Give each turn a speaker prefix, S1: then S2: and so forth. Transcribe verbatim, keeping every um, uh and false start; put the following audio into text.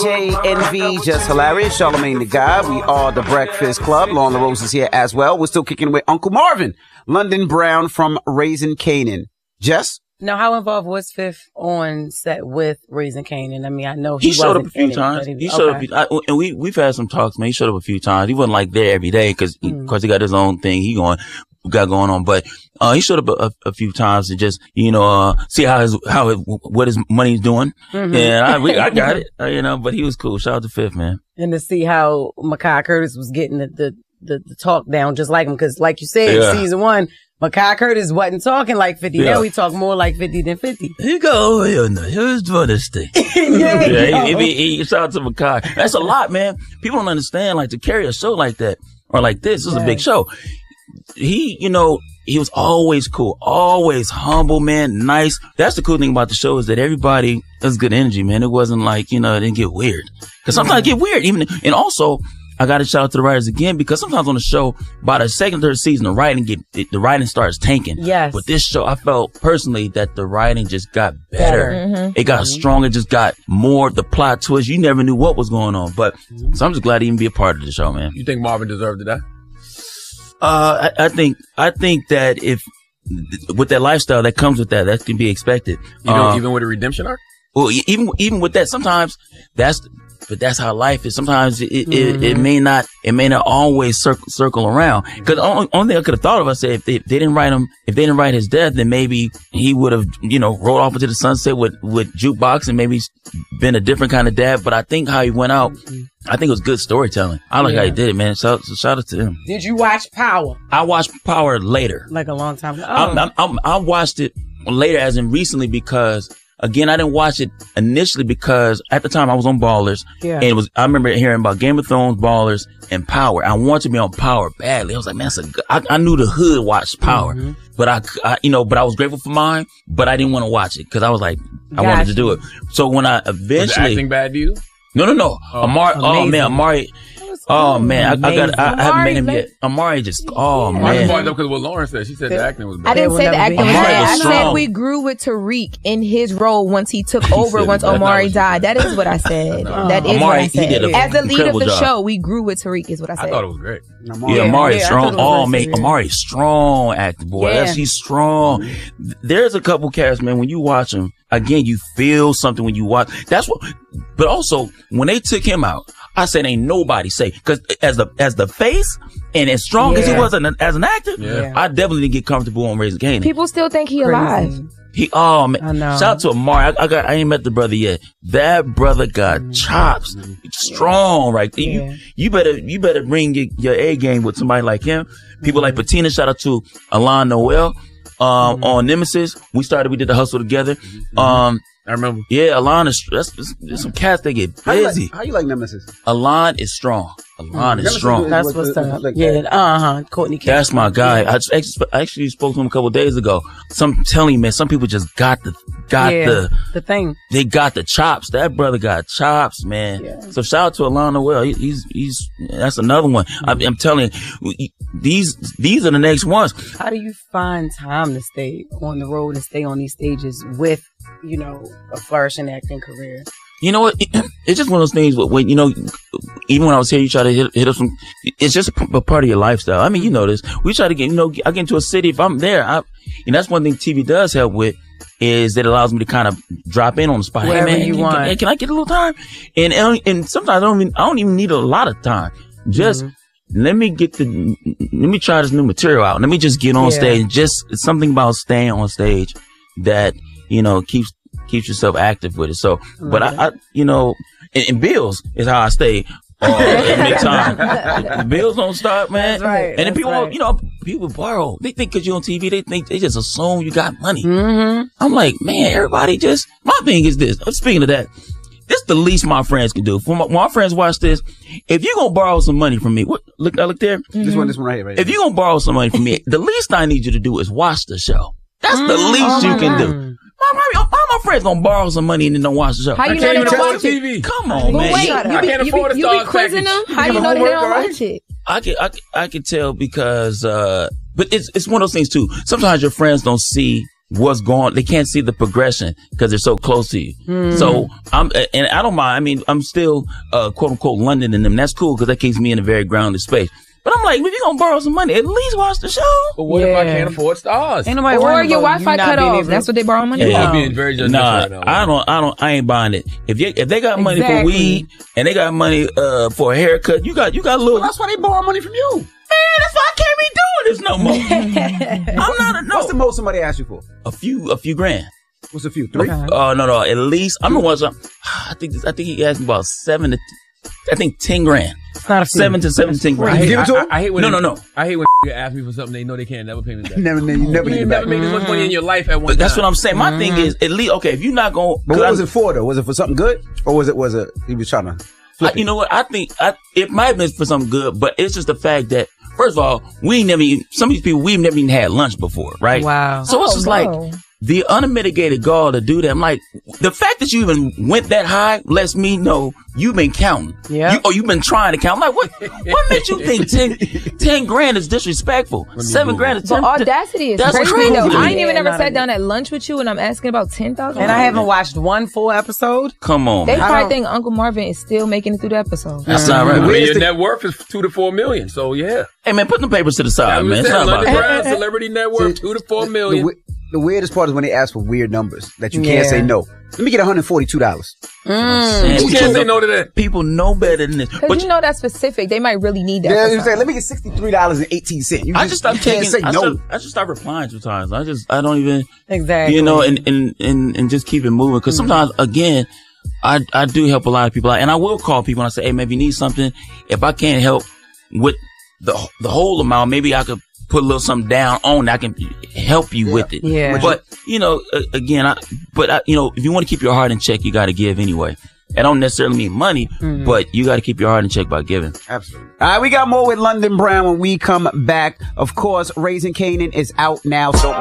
S1: J N V, just hilarious. Charlamagne the God. We are the Breakfast Club. Lawn LaRose is here as well. We're still kicking with Uncle Marvin, London Brown from Raising Kanan. Jess?
S2: Now, how involved was Fifth on set with Raising Kanan? I mean, I know he,
S3: he showed up a few
S2: it,
S3: times.
S2: He,
S3: he showed
S2: okay.
S3: up, I, and we we've had some talks. Man, he showed up a few times. He wasn't like there every day because, of mm. course, he got his own thing. He going got going on, but uh he showed up a, a, a few times to just you know uh see how his how it, what his money's doing. Mm-hmm. And I we, I got it, uh, you know. But he was cool. Shout out to Fifth, man.
S2: And to see how Mekhi Curtis was getting the the, the, the talk down just like him, because like you said, yeah. season one. Mekhi Curtis wasn't talking like fifty. Yeah. Now we talk more like fifty than fifty.
S3: He go, here, here's doing this thing. yeah, yeah he, he, he, shout out to Mekhi. That's a lot, man. People don't understand, like, to carry a show like that or like this. This is yes. a big show. He, you know, he was always cool, always humble, man, nice. That's the cool thing about the show is that everybody has good energy, man. It wasn't like, you know, it didn't get weird. Because sometimes mm-hmm. it get weird. Even and also, I got to shout out to the writers again, because sometimes on the show, by the second, third season, the writing get the writing starts tanking.
S2: Yes.
S3: But this show, I felt personally that the writing just got better. Mm-hmm. It got mm-hmm. stronger, just got more. The plot twist, you never knew what was going on. But mm-hmm. so I'm just glad to even be a part of the show, man.
S4: You think Marvin deserved to die?
S3: Uh, I, I think I think that if with that lifestyle that comes with that, that can be expected.
S4: You know,
S3: uh,
S4: even with a redemption arc.
S3: Well, even even with that, sometimes that's. But that's how life is. Sometimes it it, mm-hmm. it, it may not it may not always circle circle around. Because the only, only thing I could have thought of, I said, if they, if they didn't write him, if they didn't write his death, then maybe he would have, you know, rolled off into the sunset with with Jukebox and maybe been a different kind of dad. But I think how he went out, mm-hmm. I think it was good storytelling. I like yeah. how he did it, man. Shout, shout out to him.
S2: Did you watch Power?
S3: I watched Power later,
S2: like a long time ago. Oh.
S3: I, I, I, I watched it later, as in recently, because. Again, I didn't watch it initially because at the time I was on Ballers. Yeah. And it was, I remember hearing about Game of Thrones, Ballers, and Power. I wanted to be on Power badly. I was like, man, that's a good, I, I knew the hood watched Power. Mm-hmm. But I, I, you know, but I was grateful for mine, but I didn't want to watch it because I was like, I Got wanted you. to do it. So when I eventually.
S4: Was the acting bad to you?
S3: No, no, no. Oh, Amari, oh man, Amari. Oh man, I, I got. I, I haven't met him yet. Amari just. Oh yeah. man.
S4: I because what Lauren said, she said the acting was bad.
S5: I didn't say the acting was bad. I
S3: strong.
S5: said we grew with Tariq in his role once he took over. Once Omari died, that is what I said. No. That is
S3: Amari,
S5: what I said.
S3: He did a
S5: As the lead of the
S3: job.
S5: show, we grew with Tariq. Is what I said.
S4: I thought it was great.
S3: Amari. Yeah, Amari is strong. Oh man, Amari is strong actor, boy. Yeah. That's, he's strong. Mm-hmm. There's a couple cast, man. When you watch him, again, you feel something when you watch. That's what. But also, when they took him out, I said, ain't nobody safe. Because as the as the face and as strong yeah. as he was an, as an actor, yeah. I definitely didn't get comfortable on Raising Kanan.
S5: People still think he Crazy. alive.
S3: He oh man, I know. Shout out to Amari. I, I got I ain't met the brother yet. That brother got mm-hmm. chops, mm-hmm. strong, right? Yeah. You you better you better bring your, your A game with somebody like him. People mm-hmm. like Patina. Shout out to Alon Noel um, mm-hmm. on Nemesis. We started. We did the hustle together.
S4: Mm-hmm.
S3: Um.
S4: I remember.
S3: Yeah, Alon is, that's, there's some cats that get busy.
S1: How you like, how you like Nemesis?
S3: Alon is strong. Alon mm, is
S1: Nemesis
S3: strong.
S2: That's
S1: was,
S2: what's
S1: was,
S2: up.
S1: was like
S2: yeah, uh-huh. Courtney Kemp.
S3: That's my guy. I, just, actually, I actually spoke to him a couple of days ago. Some I'm telling you, man, some people just got the, got
S2: yeah,
S3: the,
S2: the thing.
S3: They got the chops. That brother got chops, man. Yeah. So shout out to Alon Noel. He, he's, he's, that's another one. Mm-hmm. I, I'm telling you, these, these are the next ones.
S2: How do you find time to stay on the road and stay on these stages with, you know, a flourishing acting career?
S3: You know what? It, it's just one of those things when, you know, even when I was here, you try to hit, hit up some, it's just a, a part of your lifestyle. I mean, you know this. We try to get, you know, I get into a city. If I'm there, I, and that's one thing T V does help with is that it allows me to kind of drop in on the spot.
S2: Wherever
S3: hey, man,
S2: you
S3: can,
S2: want.
S3: Can, can I get a little time? And, and, and sometimes I don't even, I don't even need a lot of time. Just, mm-hmm. let me get the, let me try this new material out. Let me just get on yeah. stage. Just, it's something about staying on stage that, you know, keeps, keeps yourself active with it. So, but I, I, you know, and, and bills is how I stay uh, at mid-time. The bills don't stop, man.
S2: That's right.
S3: And then
S2: That's
S3: people,
S2: right.
S3: you know, people borrow. They think because you're on T V, they think, they just assume you got money.
S2: Mm-hmm.
S3: I'm like, man, everybody just, my thing is this. Speaking of that, this is the least my friends can do. For my, my friends watch this, if you're going to borrow some money from me, what, look, I look there.
S1: Mm-hmm. This one, this one right here, right
S3: If you're going to borrow some money from me, the least I need you to do is watch the show. That's mm-hmm. the least oh you can God. do. How my, my friends gonna borrow some money and then don't watch the show?
S5: How you know they don't watch
S4: T V?
S5: it?
S3: Come on, man.
S5: Wait, you,
S4: I
S5: be,
S4: can't
S5: you
S4: afford
S5: be,
S4: a
S5: you be
S4: Stars
S5: quizzing
S4: package.
S5: them? How you, you know they don't right? watch it?
S3: I can, I can, I can tell because, uh, but it's, it's one of those things too. Sometimes your friends don't see what's going. They can't see the progression because they're so close to you.
S2: Mm.
S3: So I'm, and I don't mind. I mean, I'm still uh, quote unquote London in them. That's cool because that keeps me in a very grounded space. But I'm like, if you're gonna borrow some money, at least watch the show.
S4: But what
S2: yeah.
S4: if I can't afford stars?
S2: Ain't nobody
S5: Or your
S2: about
S5: Wi-Fi
S2: you
S5: cut off. That's what they borrow money
S3: Yeah.
S5: for.
S4: I'm being very judgmental
S3: Nah,
S4: right now.
S3: I don't, I don't, I ain't buying it. If you, if they got money
S2: Exactly.
S3: for weed and they got money uh for a haircut, you got, you got a little.
S1: Well, that's why they borrow money from you.
S3: Man, that's why I can't be doing this no more. I'm not a no.
S1: What's the most somebody asked you for?
S3: A few, a few grand.
S1: What's a few? Three?
S2: Okay.
S3: Oh no, no, at least I'm the one. I think, I think he asked me about seven to, I think ten grand.
S2: It's not a few.
S3: Seven to seven, ten
S4: I
S3: grand.
S4: hate,
S1: give it to
S4: I,
S1: him?
S4: I, I hate when
S3: No,
S4: they-
S3: no, no.
S4: I hate when ask me for something they know they can't never pay me back.
S1: Never, never, you never
S4: You
S1: get
S4: ain't
S1: it back.
S4: never made this much money in your life at one
S3: But that's
S4: time.
S3: what I'm saying. My thing is, at least, okay, if you're not going,
S1: But what was it for though? Was it for something good, or was it was it he was trying to flip
S3: I, you know what? I think I, it might have been for something good, but it's just the fact that, first of all, we ain't never even, some of these people, we've never even had lunch before, right?
S2: Wow.
S3: So it's
S5: Oh,
S3: just
S5: no.
S3: like, the unmitigated gall to do that. I'm like, the fact that you even went that high lets me know you've been counting.
S2: Yeah.
S3: You, or you've been trying to count. I'm like, what, what made you think ten, ten grand is disrespectful? Seven grand is
S5: But
S3: ten.
S5: audacity is
S3: That's
S5: crazy,
S3: crazy
S5: though.
S3: to
S5: I
S3: me.
S5: ain't even
S2: Yeah,
S5: ever
S2: not
S5: sat
S2: a-
S5: down at lunch with you and I'm asking about ten thousand.
S2: And I haven't watched one full episode.
S3: Come on,
S5: They
S3: man.
S5: probably
S2: don't-
S5: think Uncle Marvin is still making it through the episode.
S3: That's not
S4: I
S3: right.
S4: mean, your
S1: the-
S4: net worth is two to four million. So yeah,
S3: Hey, man, put the papers to the side,
S4: I
S3: man.
S4: was
S3: It's
S4: saying,
S3: not about
S4: London
S3: that.
S4: Brown celebrity net worth two to four
S1: The,
S4: million.
S1: wi- the weirdest part is when they ask for weird numbers that you
S2: Yeah.
S1: can't say no. Let me get one hundred forty-two dollars.
S3: Man,
S4: Who
S3: people
S4: can't say
S3: know-
S4: no to that?
S3: People know better than this.
S5: Because
S3: But
S5: you know that's specific. They might really need that.
S1: Yeah,
S5: for
S1: you say,
S5: something.
S1: let me get sixty-three dollars and eighteen cents. You
S3: I
S1: just,
S3: just start
S1: you can't
S3: taking.
S1: say
S3: I,
S1: no.
S3: start, I just start replying sometimes. I just, I don't even,
S2: Exactly.
S3: you know, and and and, and just keep it moving. Because sometimes, again, I I do help a lot of people out, and I will call people and I say, hey, maybe you need something. If I can't help with the the whole amount, maybe I could put a little something down on that. I can help you with it.
S2: Yeah.
S3: But you know, uh, again, I but I, you know, if you want to keep your heart in check, you got to give anyway. It don't necessarily mean money, but you got to keep your heart in check by giving.
S1: Absolutely. All right, we got more with London Brown when we come back. Of course, Raising Canaan is out now, so